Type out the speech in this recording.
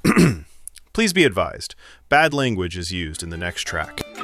Please be advised, bad language is used in the next track.